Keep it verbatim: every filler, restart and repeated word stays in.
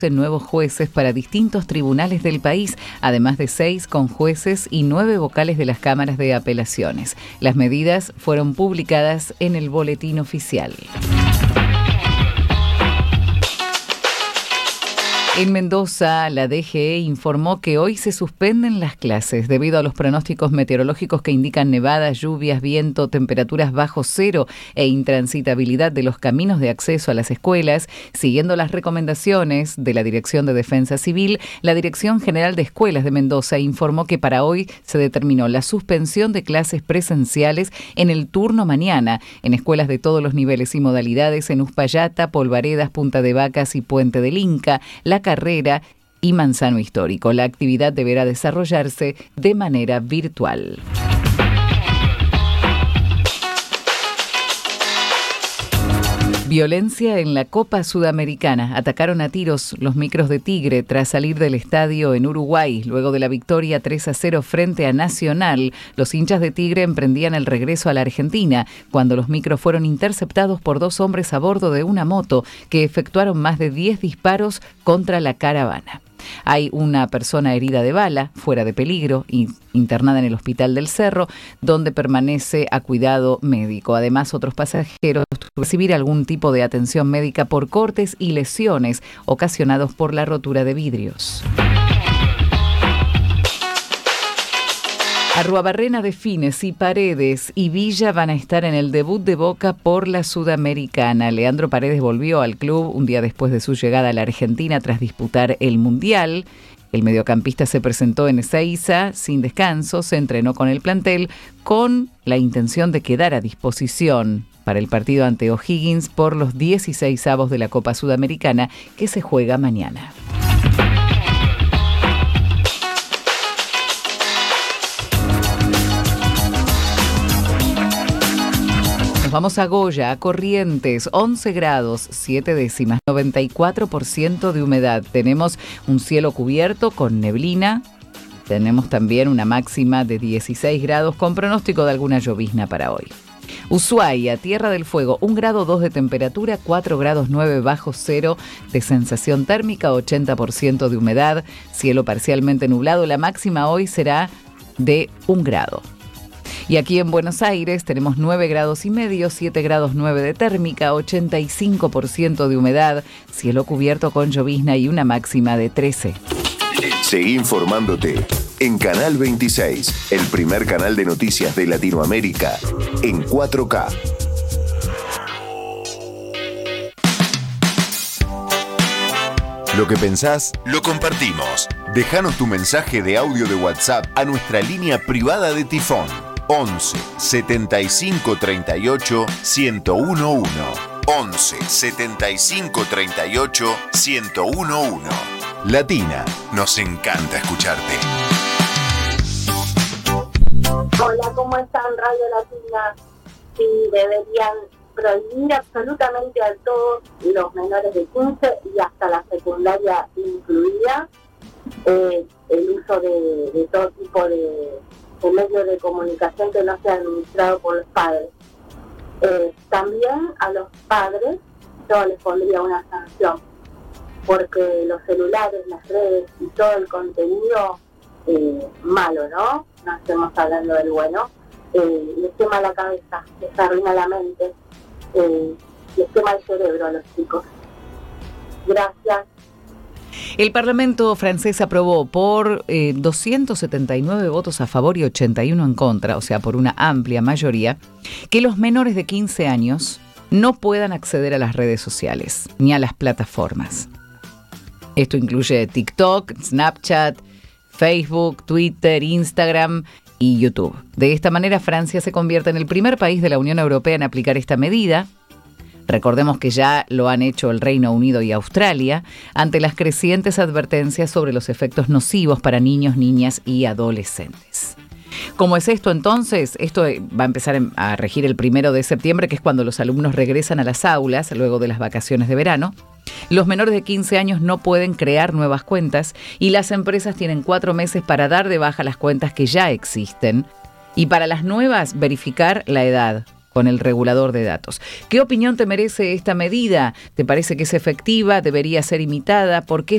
nuevos jueces para distintos tribunales del país, además de seis con jueces y nueve vocales de las cámaras de apelaciones. Las medidas fueron publicadas en el Boletín Oficial. En Mendoza, la D G E informó que hoy se suspenden las clases debido a los pronósticos meteorológicos que indican nevadas, lluvias, viento, temperaturas bajo cero e intransitabilidad de los caminos de acceso a las escuelas. Siguiendo las recomendaciones de la Dirección de Defensa Civil, la Dirección General de Escuelas de Mendoza informó que para hoy se determinó la suspensión de clases presenciales en el turno mañana en escuelas de todos los niveles y modalidades en Uspallata, Polvaredas, Punta de Vacas y Puente del Inca, La Carrera y Manzano Histórico. La actividad deberá desarrollarse de manera virtual. Violencia en la Copa Sudamericana. Atacaron a tiros los micros de Tigre tras salir del estadio en Uruguay. Luego de la victoria tres a cero frente a Nacional, los hinchas de Tigre emprendían el regreso a la Argentina cuando los micros fueron interceptados por dos hombres a bordo de una moto que efectuaron más de diez disparos contra la caravana. Hay una persona herida de bala, fuera de peligro, y internada en el Hospital del Cerro, donde permanece a cuidado médico. Además, otros pasajeros recibir algún tipo de atención médica por cortes y lesiones ocasionados por la rotura de vidrios. Arruabarrena define si Paredes y Villa van a estar en el debut de Boca por la Sudamericana. Leandro Paredes volvió al club un día después de su llegada a la Argentina tras disputar el Mundial. El mediocampista se presentó en Ezeiza sin descanso, se entrenó con el plantel con la intención de quedar a disposición para el partido ante O'Higgins por los dieciseisavos de la Copa Sudamericana que se juega mañana. Vamos a Goya, a Corrientes, once grados, siete décimas, noventa y cuatro por ciento de humedad. Tenemos un cielo cubierto con neblina. Tenemos también una máxima de dieciséis grados con pronóstico de alguna llovizna para hoy. Ushuaia, Tierra del Fuego, un grado dos de temperatura, cuatro grados nueve bajo cero de sensación térmica, ochenta por ciento de humedad, cielo parcialmente nublado. La máxima hoy será de un grado. Y aquí en Buenos Aires tenemos nueve grados y medio, siete grados nueve de térmica, ochenta y cinco por ciento de humedad, cielo cubierto con llovizna y una máxima de trece. Seguí informándote en Canal veintiséis, el primer canal de noticias de Latinoamérica, en cuatro K. Lo que pensás, lo compartimos. Déjanos tu mensaje de audio de WhatsApp a nuestra línea privada de Tifón. once setenta y cinco treinta y ocho ciento uno. once setenta y cinco treinta y ocho ciento uno. Latina, nos encanta escucharte. Hola, ¿cómo están? Radio Latina. Sí, deberían prohibir absolutamente a todos los menores de quince y hasta la secundaria incluida eh, el uso de, de todo tipo de de medios de comunicación que no sea administrado por los padres. Eh, también a los padres yo les pondría una sanción, porque los celulares, las redes y todo el contenido eh, malo, ¿no? No estemos hablando del bueno, eh, les quema la cabeza, les arruina la mente, eh, les quema el cerebro a los chicos. Gracias. El Parlamento francés aprobó por eh, doscientos setenta y nueve votos a favor y ochenta y uno en contra, o sea, por una amplia mayoría, que los menores de quince años no puedan acceder a las redes sociales ni a las plataformas. Esto incluye TikTok, Snapchat, Facebook, Twitter, Instagram y YouTube. De esta manera, Francia se convierte en el primer país de la Unión Europea en aplicar esta medida. Recordemos que ya lo han hecho el Reino Unido y Australia ante las crecientes advertencias sobre los efectos nocivos para niños, niñas y adolescentes. ¿Cómo es esto entonces? Esto va a empezar a regir el primero de septiembre, que es cuando los alumnos regresan a las aulas luego de las vacaciones de verano. Los menores de quince años no pueden crear nuevas cuentas y las empresas tienen cuatro meses para dar de baja las cuentas que ya existen y para las nuevas verificar la edad con el regulador de datos. ¿Qué opinión te merece esta medida? ¿Te parece que es efectiva? ¿Debería ser imitada? ¿Por qué